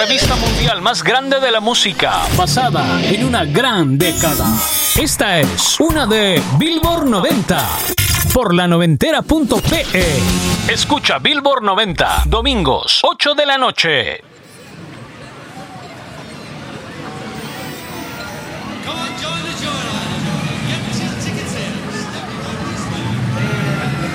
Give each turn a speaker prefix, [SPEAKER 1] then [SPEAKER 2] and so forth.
[SPEAKER 1] revista mundial más grande de la música, basada en una gran década. Esta es una de Billboard 90 por la noventera.pe. Escucha Billboard 90, domingos, 8 de la noche.
[SPEAKER 2] Come on, join the joy.